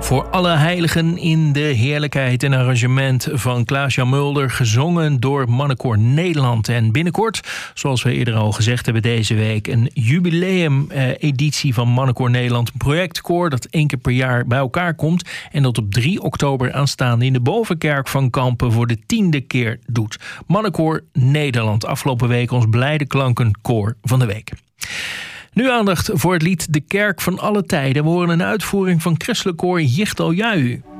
Voor alle heiligen in de heerlijkheid, een arrangement van Klaas-Jan Mulder, gezongen door Mannenkoor Nederland. En binnenkort, zoals we eerder al gezegd hebben deze week, een jubileum-editie van Mannenkoor Nederland. Een projectkoor dat 1 keer per jaar bij elkaar komt en dat op 3 oktober aanstaande in de Bovenkerk van Kampen voor de 10e keer doet. Mannenkoor Nederland, afgelopen week ons blijde klankenkoor van de week. Nu aandacht voor het lied De Kerk van alle tijden. We horen een uitvoering van christelijk koor Jichtel Jaju.